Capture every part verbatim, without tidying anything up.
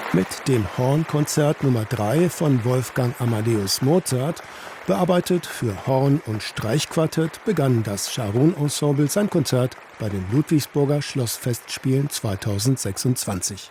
Mit dem Hornkonzert Nummer drei von Wolfgang Amadeus Mozart, bearbeitet für Horn- und Streichquartett, begann das Scharun-Ensemble sein Konzert bei den Ludwigsburger Schlossfestspielen zweitausendsechsundzwanzig.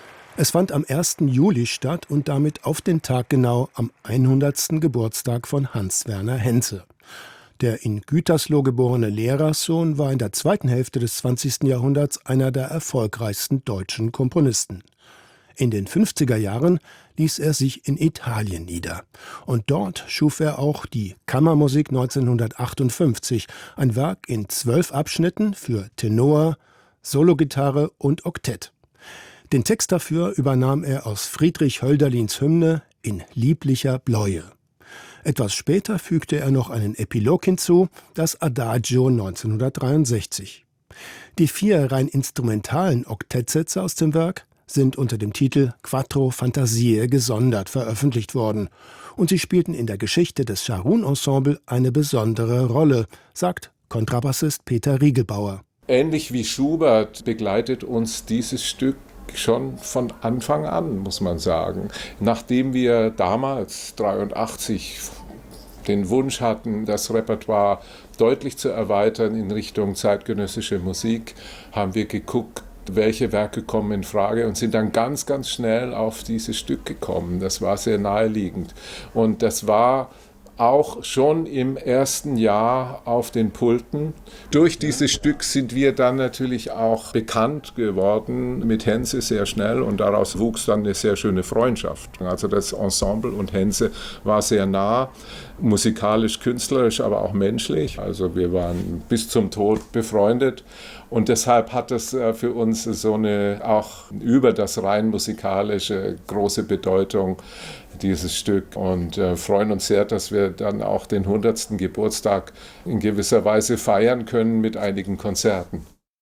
Es fand am ersten Juli statt und damit auf den Tag genau am hundertsten Geburtstag von Hans Werner Henze. Der in Gütersloh geborene Lehrerssohn war in der zweiten Hälfte des zwanzigsten Jahrhunderts einer der erfolgreichsten deutschen Komponisten. In den fünfziger Jahren ließ er sich in Italien nieder. Und dort schuf er auch die Kammermusik neunzehnhundertachtundfünfzig, ein Werk in zwölf Abschnitten für Tenor, Sologitarre und Oktett. Den Text dafür übernahm er aus Friedrich Hölderlins Hymne In lieblicher Bläue. Etwas später fügte er noch einen Epilog hinzu, das Adagio neunzehnhundertdreiundsechzig. Die vier rein instrumentalen Oktettsätze aus dem Werk sind unter dem Titel Quattro Fantasie gesondert veröffentlicht worden. Und sie spielten in der Geschichte des Scharun-Ensemble eine besondere Rolle, sagt Kontrabassist Peter Riegelbauer. Ähnlich wie Schubert begleitet uns dieses Stück schon von Anfang an, muss man sagen. Nachdem wir damals, dreiundachtzig, den Wunsch hatten, das Repertoire deutlich zu erweitern in Richtung zeitgenössische Musik, haben wir geguckt, welche Werke kommen in Frage und sind dann ganz, ganz schnell auf dieses Stück gekommen. Das war sehr naheliegend. Und das war auch schon im ersten Jahr auf den Pulten. Durch dieses Stück sind wir dann natürlich auch bekannt geworden mit Henze sehr schnell und daraus wuchs dann eine sehr schöne Freundschaft. Also das Ensemble und Henze war sehr nah, musikalisch, künstlerisch, aber auch menschlich. Also wir waren bis zum Tod befreundet und deshalb hat es für uns so eine auch über das rein musikalische große Bedeutung, dieses Stück, und äh, freuen uns sehr, dass wir dann auch den hundertsten Geburtstag in gewisser Weise feiern können mit einigen Konzerten.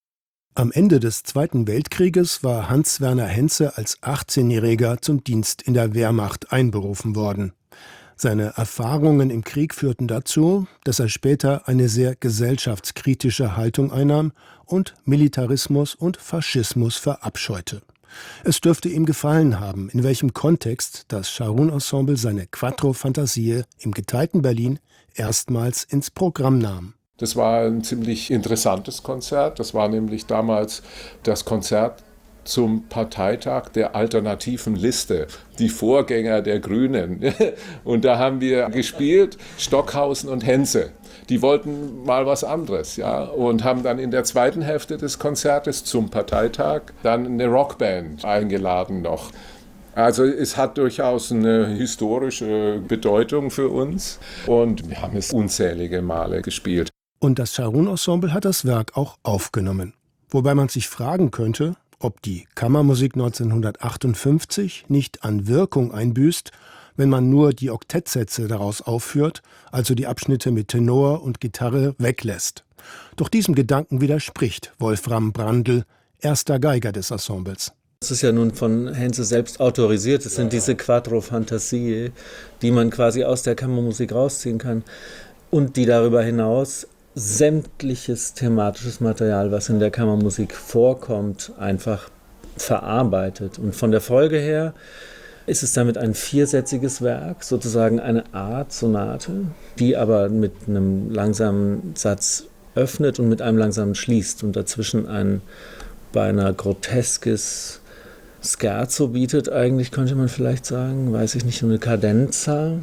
Am Ende des Zweiten Weltkrieges war Hans Werner Henze als achtzehnjähriger zum Dienst in der Wehrmacht einberufen worden. Seine Erfahrungen im Krieg führten dazu, dass er später eine sehr gesellschaftskritische Haltung einnahm und Militarismus und Faschismus verabscheute. Es dürfte ihm gefallen haben, in welchem Kontext das Scharun-Ensemble seine Quattro Fantasie im geteilten Berlin erstmals ins Programm nahm. Das war ein ziemlich interessantes Konzert. Das war nämlich damals das Konzert zum Parteitag der alternativen Liste, die Vorgänger der Grünen. Und da haben wir gespielt Stockhausen und Henze. Die wollten mal was anderes, ja, und haben dann in der zweiten Hälfte des Konzertes zum Parteitag dann eine Rockband eingeladen noch. Also es hat durchaus eine historische Bedeutung für uns und wir haben es unzählige Male gespielt. Und das Scharun-Ensemble hat das Werk auch aufgenommen. Wobei man sich fragen könnte, ob die Kammermusik neunzehnhundertachtundfünfzig nicht an Wirkung einbüßt, wenn man nur die Oktettsätze daraus aufführt, also die Abschnitte mit Tenor und Gitarre weglässt. Doch diesem Gedanken widerspricht Wolfram Brandl, erster Geiger des Ensembles. Das ist ja nun von Henze selbst autorisiert. Es sind diese Quattro Fantasie, die man quasi aus der Kammermusik rausziehen kann und die darüber hinaus sämtliches thematisches Material, was in der Kammermusik vorkommt, einfach verarbeitet. Und von der Folge her ist es damit ein viersätziges Werk, sozusagen eine Art Sonate, die aber mit einem langsamen Satz öffnet und mit einem langsamen schließt und dazwischen ein beinahe groteskes Scherzo bietet, eigentlich könnte man vielleicht sagen, weiß ich nicht, eine Cadenza.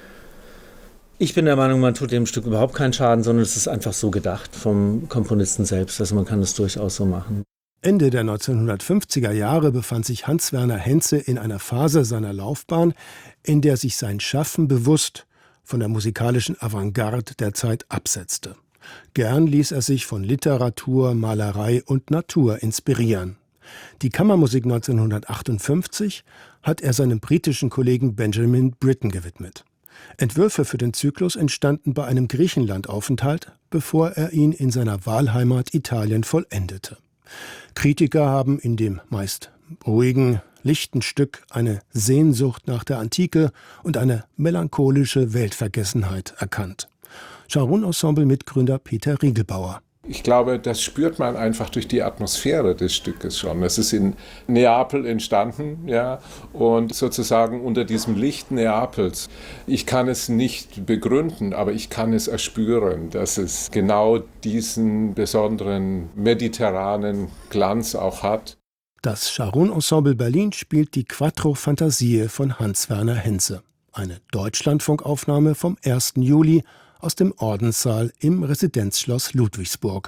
Ich bin der Meinung, man tut dem Stück überhaupt keinen Schaden, sondern es ist einfach so gedacht vom Komponisten selbst, also man kann es durchaus so machen. Ende der neunzehnhundertfünfziger Jahre befand sich Hans Werner Henze in einer Phase seiner Laufbahn, in der sich sein Schaffen bewusst von der musikalischen Avantgarde der Zeit absetzte. Gern ließ er sich von Literatur, Malerei und Natur inspirieren. Die Kammermusik neunzehnhundertachtundfünfzig hat er seinem britischen Kollegen Benjamin Britten gewidmet. Entwürfe für den Zyklus entstanden bei einem Griechenlandaufenthalt, bevor er ihn in seiner Wahlheimat Italien vollendete. Kritiker haben in dem meist ruhigen, lichten Stück eine Sehnsucht nach der Antike und eine melancholische Weltvergessenheit erkannt. Scharun-Ensemble-Mitgründer Peter Riegelbauer. Ich glaube, das spürt man einfach durch die Atmosphäre des Stückes schon. Es ist in Neapel entstanden, ja, und sozusagen unter diesem Licht Neapels. Ich kann es nicht begründen, aber ich kann es erspüren, dass es genau diesen besonderen mediterranen Glanz auch hat. Das Scharon-Ensemble Berlin spielt die Quattro Fantasie von Hans-Werner Henze. Eine Deutschlandfunkaufnahme vom ersten Juli aus dem Ordenssaal im Residenzschloss Ludwigsburg.